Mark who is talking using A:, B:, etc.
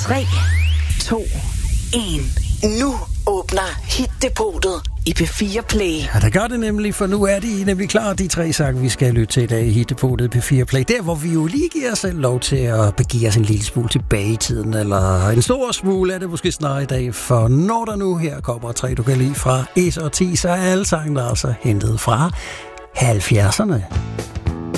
A: 3, 2, 1. Nu åbner Hit-depotet i P4 Play.
B: Ja, der gør det nemlig, for nu er de nemlig klar, de 3 sange, vi skal lytte til i dag i Hit-depotet P4 Play. Der, hvor vi jo lige giver os selv lov til at begive os en lille smule tilbage i tiden, eller en stor smule er det måske snarere i dag, for når der nu her kommer 3, du kan lide fra S og 10, så er alle sangene altså hentet fra 70'erne.